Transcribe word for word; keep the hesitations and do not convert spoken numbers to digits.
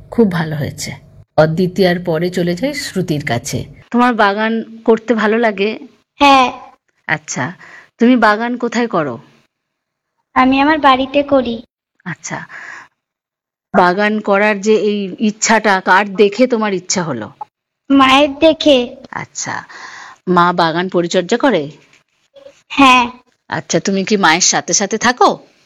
খুব ভালো হয়েছে। অদ্বিতীয়ার পরে চলে যাই শ্রুতির কাছে। তোমার বাগান করতে ভালো লাগে? হ্যাঁ। আচ্ছা, তুমি বাগান কোথায় করো? আমি আমার বাড়িতে করি। আচ্ছা, বাগান করার যে এই ইচ্ছাটা কার দেখে তোমার ইচ্ছা হলো? মায়ের দেখে। আচ্ছা, মা বাগান পরিচর্যা করে? হ্যাঁ। আচ্ছা, তুমি কি মায়ের সাথে সাথে থাকো?